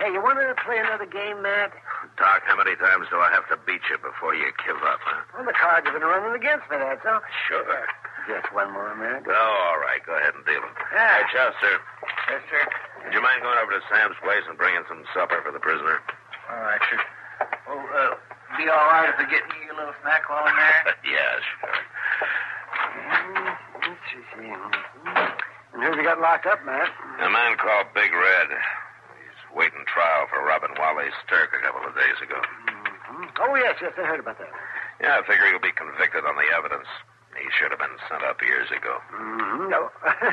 Hey, you want to play another game, Matt? Doc, how many times do I have to beat you before you give up, huh? Well, the cards have been running against me, that's all. Sure. Just one more, Matt. Oh, all right. Go ahead and deal them. Yeah. Hey, Chester, Yes, sir. would you mind going over to Sam's place and bringing some supper for the prisoner? All right, sir. Oh, be all right if I get me a little snack while I'm there? Yeah, sure. Let's see. And who have you got locked up, Matt? A man called Big Red. He's waiting trial for robbing Wally Stirk a couple of days ago. Mm-hmm. Oh, yes, I heard about that. Yeah, I figure he'll be convicted on the evidence. He should have been sent up years ago. Mm-hmm. No.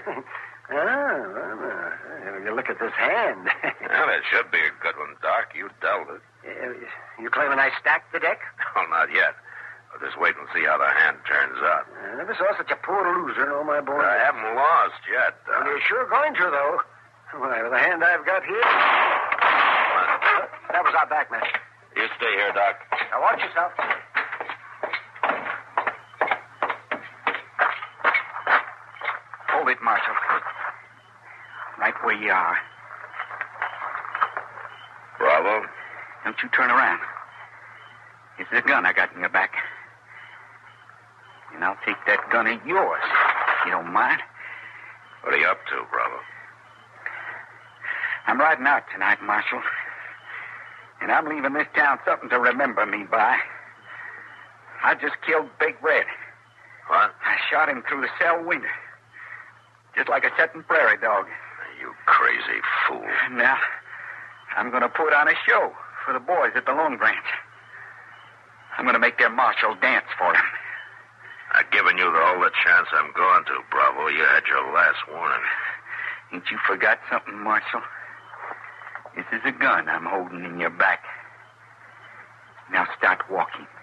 You look at this hand. Well, it should be a good one, Doc. You dealt it. You claiming I stacked the deck? Well, not yet. I'll just wait and see how the hand turns out. I never saw such a poor loser in all my born I days. haven't lost yet, Doc. Well, you're sure going to, though. Why, with the hand I've got here... That was our back, man. You stay here, Doc. Now, watch yourself. Hold it, Marshal. Right where you are. Bravo. Don't you turn around. It's the gun I got in your back. And I'll take that gun of yours, if you don't mind. What are you up to, Bravo? I'm riding out tonight, Marshal. And I'm leaving this town something to remember me by. I just killed Big Red. What? I shot him through the cell window. Just like a setting prairie dog. You crazy fool. And now, I'm going to put on a show for the boys at the Lone Branch. I'm going to make their marshal dance for him. I've given you all the chance I'm going to, Bravo. You had your last warning. Ain't you forgot something, Marshal? This is a gun I'm holding in your back. Now start walking.